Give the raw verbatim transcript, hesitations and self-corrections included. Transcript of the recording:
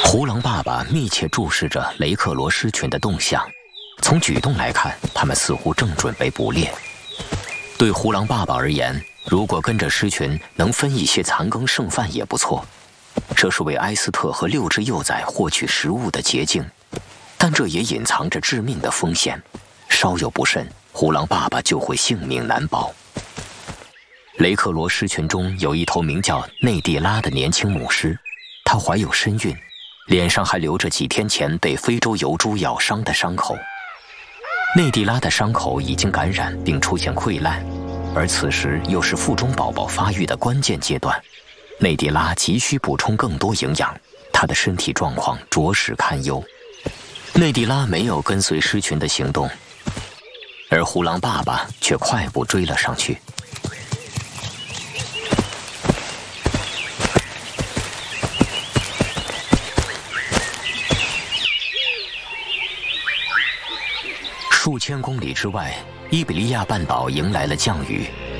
胡狼爸爸密切注视着雷克罗狮群的动向，从举动来看，他们似乎正准备捕猎。对胡狼爸爸而言，如果跟着狮群能分一些残羹剩饭也不错，这是为埃斯特和六只幼崽获取食物的捷径，但这也隐藏着致命的风险，稍有不慎，胡狼爸爸就会性命难保。雷克罗狮群中有一头名叫内蒂拉的年轻母狮，她怀有身孕，脸上还留着几天前被非洲疣猪咬伤的伤口。内蒂拉的伤口已经感染并出现溃烂，而此时又是腹中宝宝发育的关键阶段，内蒂拉急需补充更多营养，她的身体状况着实堪忧。内蒂拉没有跟随狮群的行动，而胡狼爸爸却快步追了上去。数千公里之外，伊比利亚半岛迎来了降雨，